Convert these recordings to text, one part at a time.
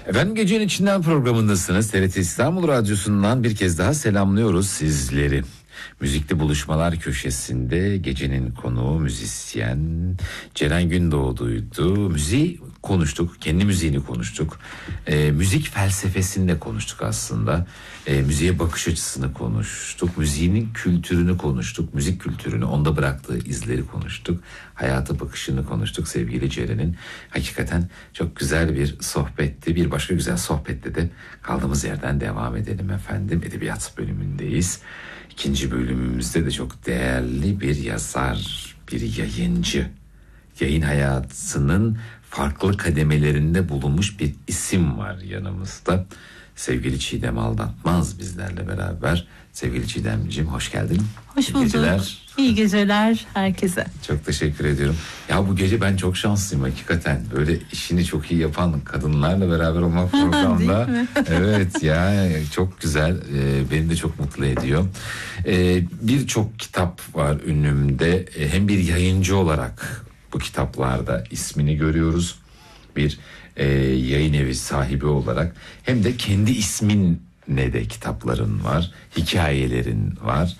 Efendim, Gecenin İçinden programındasınız. TRT İstanbul Radyosu'ndan bir kez daha selamlıyoruz sizleri. Müzikli Buluşmalar köşesinde gecenin konuğu müzisyen Ceren Gündoğdu'ydu. Müziği konuştuk, kendi müziğini konuştuk. Müzik felsefesini de konuştuk aslında. Müziğe bakış açısını konuştuk. Müziğin kültürünü konuştuk. Müzik kültürünü, onda bıraktığı izleri konuştuk. Hayata bakışını konuştuk sevgili Ceren'in. Hakikaten çok güzel bir sohbetti. Bir başka güzel sohbette de kaldığımız yerden devam edelim efendim. Edebiyat bölümündeyiz. İkinci bölümümüzde de çok değerli bir yazar, bir yayıncı. Yayın hayatının farklı kademelerinde bulunmuş bir isim var yanımızda. Sevgili Çiğdem Aldatmaz bizlerle beraber. Sevgili Çiğdemciğim, hoş geldin. Hoş bulduk. Geceler. İyi geceler herkese. Çok teşekkür ediyorum. Ya bu gece ben çok şanslıyım hakikaten. Böyle işini çok iyi yapan kadınlarla beraber olmak programda. Evet ya, çok güzel. Beni de çok mutlu ediyor. Birçok kitap var önümde. Hem bir yayıncı olarak bu kitaplarda ismini görüyoruz. Bir yayın evi sahibi olarak, hem de kendi isminle de kitapların var, hikayelerin var.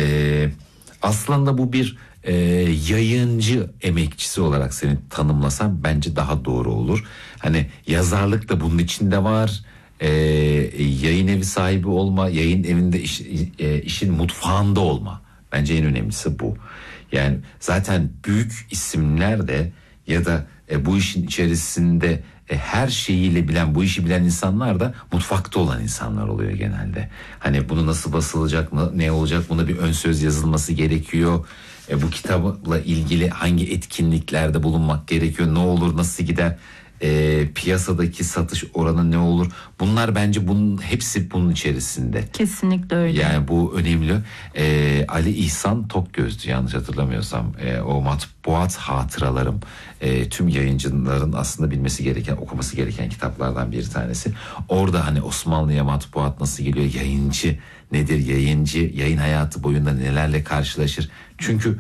Aslında bu bir yayıncı emekçisi olarak seni tanımlasam bence daha doğru olur. Hani yazarlık da bunun içinde var. Yayın evi sahibi olma, yayın evinde işin mutfağında olma. Bence en önemlisi bu. Yani zaten büyük isimler de ya da bu işin içerisinde her şeyiyle bilen, bu işi bilen insanlar da mutfakta olan insanlar oluyor genelde. Hani bunu nasıl basılacak, ne olacak, buna bir ön söz yazılması gerekiyor. Bu kitapla ilgili hangi etkinliklerde bulunmak gerekiyor, ne olur, nasıl gider, piyasadaki satış oranı ne olur? Bunlar bence hepsi bunun içerisinde. Kesinlikle öyle. Yani bu önemli. Ali İhsan Tokgöz'dü yanlış hatırlamıyorsam. O matbuat hatıralarım. Tüm yayıncıların aslında bilmesi gereken, okuması gereken kitaplardan bir tanesi. Orada hani Osmanlı'ya matbuat nasıl geliyor? Yayıncı nedir? Yayın hayatı boyunda nelerle karşılaşır? Çünkü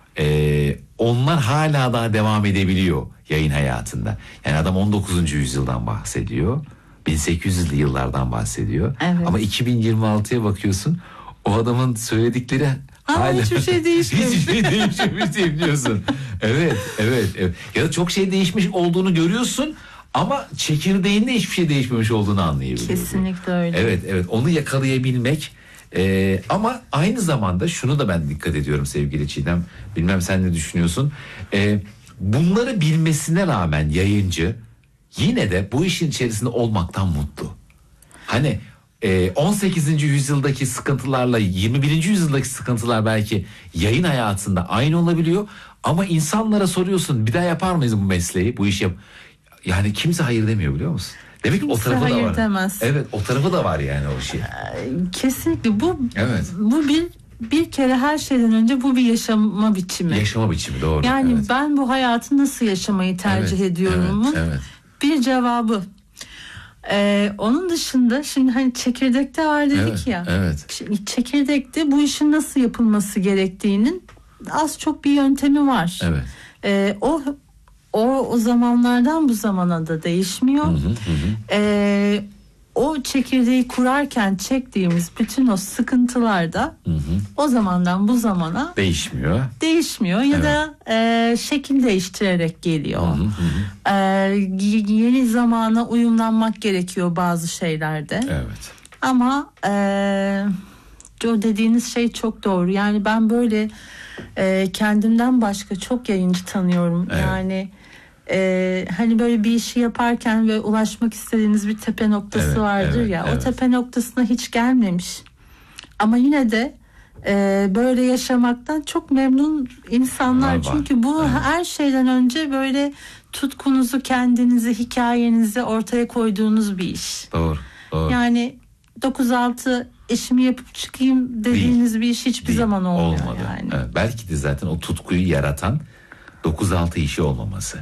onlar hala daha devam edebiliyor yayın hayatında. Yani adam 19. yüzyıldan bahsediyor. 1800'lü yıllardan bahsediyor. Evet. Ama 2026'ya bakıyorsun, o adamın söyledikleri hala hiçbir şey değişmemiş. Hiçbir şey değişmemiş diyorsun. Evet. Ya da çok şey değişmiş olduğunu görüyorsun ama çekirdeğinde hiçbir şey değişmemiş olduğunu anlayabiliyorsun. Kesinlikle öyle. Evet, onu yakalayabilmek. Ama aynı zamanda şunu da ben dikkat ediyorum sevgili Çiğdem. Bilmem sen ne düşünüyorsun? Bunları bilmesine rağmen yayıncı yine de bu işin içerisinde olmaktan mutlu. Hani 18. yüzyıldaki sıkıntılarla 21. yüzyıldaki sıkıntılar belki yayın hayatında aynı olabiliyor. Ama insanlara soruyorsun, bir daha yapar mıyız bu mesleği, bu işi yani kimse hayır demiyor, biliyor musun? Demek ki o tarafı da var. Demez. Evet, o tarafı da var yani o şey. Kesinlikle bu. Evet. Bu bir kere her şeyden önce bu bir yaşama biçimi. Yaşama biçimi, doğru. Yani evet. Ben bu hayatı nasıl yaşamayı tercih ediyorumun bir cevabı. Onun dışında şimdi hani çekirdekte var dedik ya. Evet. Şimdi çekirdekte bu işin nasıl yapılması gerektiğinin az çok bir yöntemi var. Evet. O zamanlardan bu zamana da değişmiyor. O çekirdeği kurarken çektiğimiz bütün o sıkıntılar da o zamandan bu zamana değişmiyor ya da şekil değiştirerek geliyor. Yeni zamana uyumlanmak gerekiyor bazı şeylerde. Evet. Ama o dediğiniz şey çok doğru. Yani ben böyle kendimden başka çok yayıncı tanıyorum. Evet. Yani hani böyle bir işi yaparken ve ulaşmak istediğiniz bir tepe noktası vardır ya. O tepe noktasına hiç gelmemiş. Ama yine de böyle yaşamaktan çok memnun insanlar. Var. Çünkü bu her şeyden önce böyle tutkunuzu, kendinizi, hikayenizi ortaya koyduğunuz bir iş. Doğru. Yani 9-6 işimi yapıp çıkayım dediğiniz bir iş hiçbir zaman olmuyor. Olmadı. Yani. Evet, belki de zaten o tutkuyu yaratan 9-6 işi olmaması.